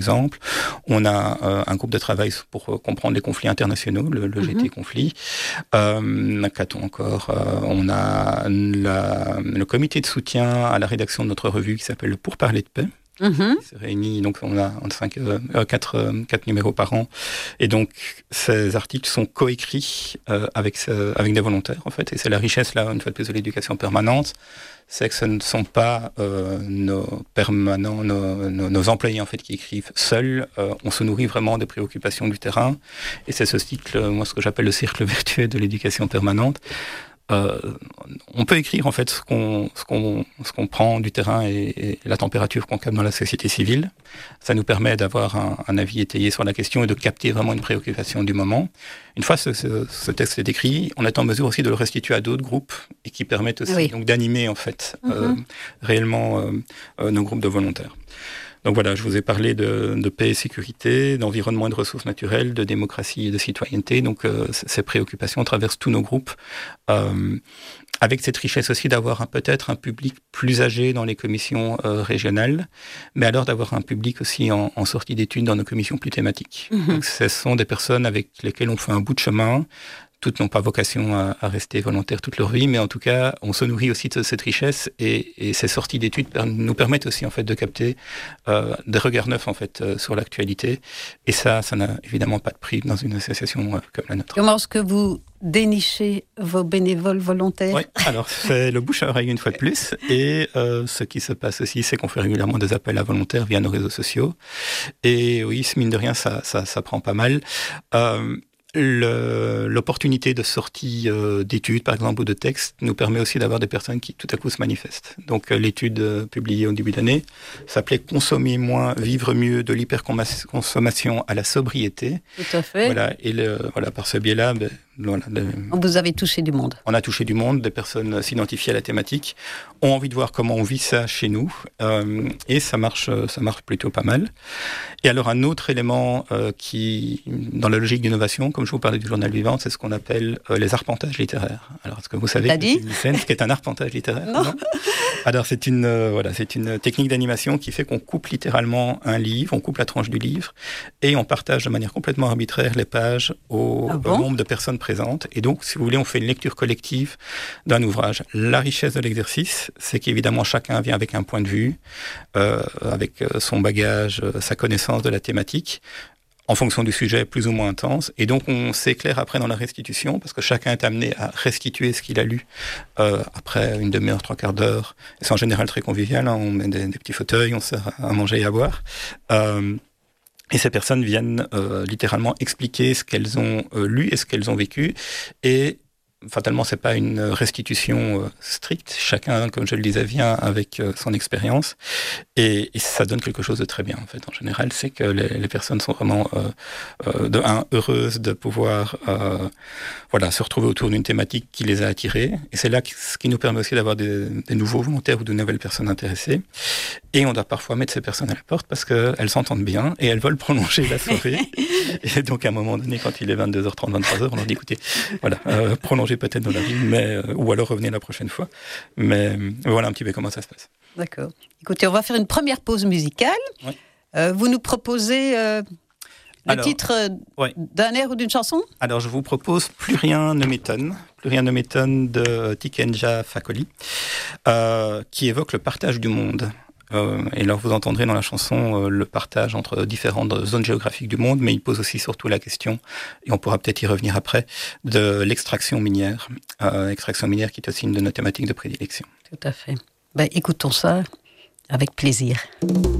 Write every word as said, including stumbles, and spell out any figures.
exemple. On a euh, un groupe de travail pour euh, comprendre les conflits internationaux, le, le G T mm-hmm. Conflit. Euh, qu'a-t-on encore euh, On a la, le comité de soutien à la rédaction de notre revue qui s'appelle le Pour parler de paix. Mmh. Qui se réunit, donc on a cinq, euh, quatre, euh, quatre numéros par an, et donc ces articles sont coécrits euh, avec, euh, avec des volontaires en fait, et c'est la richesse là, une fois de plus, de l'éducation permanente, c'est que ce ne sont pas euh, nos permanents, nos, nos, nos employés en fait qui écrivent seuls, euh, on se nourrit vraiment des préoccupations du terrain, et c'est ce cycle, moi ce que j'appelle le cercle vertueux de l'éducation permanente. Euh, on peut écrire en fait ce qu'on, ce qu'on, ce qu'on prend du terrain et, et la température qu'on capte dans la société civile. Ça nous permet d'avoir un, un avis étayé sur la question et de capter vraiment une préoccupation du moment. Une fois ce, ce, ce texte est écrit, on est en mesure aussi de le restituer à d'autres groupes et qui permettent aussi oui. donc, d'animer en fait mm-hmm. euh, réellement euh, euh, nos groupes de volontaires. Donc voilà, je vous ai parlé de, de paix et sécurité, d'environnement et de ressources naturelles, de démocratie et de citoyenneté. Donc euh, ces préoccupations traversent tous nos groupes, euh, avec cette richesse aussi d'avoir un, peut-être un public plus âgé dans les commissions euh, régionales, mais alors d'avoir un public aussi en, en sortie d'études dans nos commissions plus thématiques. Mmh. Donc ce sont des personnes avec lesquelles on fait un bout de chemin. Toutes n'ont pas vocation à, à rester volontaires toute leur vie, mais en tout cas, on se nourrit aussi de cette richesse et, et ces sorties d'études per, nous permettent aussi en fait de capter euh, des regards neufs en fait euh, sur l'actualité. Et ça, ça n'a évidemment pas de prix dans une association euh, comme la nôtre. Comment est-ce que vous dénichez vos bénévoles volontaires ? Oui, alors c'est le bouche à oreille une fois de plus. Et euh, ce qui se passe aussi, c'est qu'on fait régulièrement des appels à volontaires via nos réseaux sociaux. Et oui, mine de rien, ça, ça, ça prend pas mal. Euh, Le, l'opportunité de sortie euh, d'études, par exemple, ou de textes, nous permet aussi d'avoir des personnes qui, tout à coup, se manifestent. Donc, euh, l'étude euh, publiée au début d'année s'appelait « Consommer moins, vivre mieux, de l'hyperconsommation à la sobriété ». Tout à fait. Voilà, et le, voilà, par ce biais-là, ben, voilà, de, vous avez touché du monde. On a touché du monde, des personnes s'identifiées à la thématique, ont envie de voir comment on vit ça chez nous, euh, et ça marche, ça marche plutôt pas mal. Et alors, un autre élément euh, qui, dans la logique d'innovation, comme je vous parlais du journal vivant, c'est ce qu'on appelle euh, les arpentages littéraires. Alors, est-ce que vous savez ce qu'est un arpentage littéraire ? Non. non Alors, c'est une, euh, voilà, c'est une technique d'animation qui fait qu'on coupe littéralement un livre, on coupe la tranche du livre, et on partage de manière complètement arbitraire les pages au, ah bon au nombre de personnes présentes. Et donc, si vous voulez, on fait une lecture collective d'un ouvrage. La richesse de l'exercice, c'est qu'évidemment, chacun vient avec un point de vue, euh, avec son bagage, sa connaissance de la thématique, en fonction du sujet plus ou moins intense. Et donc, on s'éclaire après dans la restitution, parce que chacun est amené à restituer ce qu'il a lu euh, après une demi-heure, trois quarts d'heure. Et c'est en général très convivial, hein. On met des, des petits fauteuils, on sert à manger et à boire. Euh, et ces personnes viennent euh, littéralement expliquer ce qu'elles ont euh, lu et ce qu'elles ont vécu. Et fatalement, c'est pas une restitution euh, stricte. Chacun, comme je le disais, vient avec euh, son expérience, et, et ça donne quelque chose de très bien. En fait, en général, c'est que les, les personnes sont vraiment euh, euh, de un heureuses de pouvoir, euh, voilà, se retrouver autour d'une thématique qui les a attirées. Et c'est là ce qui nous permet aussi d'avoir des, des nouveaux volontaires ou de nouvelles personnes intéressées. Et on doit parfois mettre ces personnes à la porte parce que elles s'entendent bien et elles veulent prolonger la soirée. Et donc, à un moment donné, quand il est vingt-deux heures trente, vingt-trois heures, on leur dit, écoutez, voilà, euh, prolongez peut-être dans la vie, mais, euh, ou alors revenez la prochaine fois. Mais euh, voilà un petit peu comment ça se passe. D'accord. Écoutez, on va faire une première pause musicale. Oui. Euh, vous nous proposez euh, le alors, titre ouais. d'un air ou d'une chanson ? Alors, je vous propose « Plus rien ne m'étonne ». Plus rien ne m'étonne de Tikenja Fakoly, euh, qui évoque le partage du monde. Euh, et là, vous entendrez dans la chanson euh, le partage entre différentes zones géographiques du monde, mais il pose aussi surtout la question, et on pourra peut-être y revenir après, de l'extraction minière. Euh, extraction minière qui est aussi une de nos thématiques de prédilection. Tout à fait. Ben, écoutons ça avec plaisir.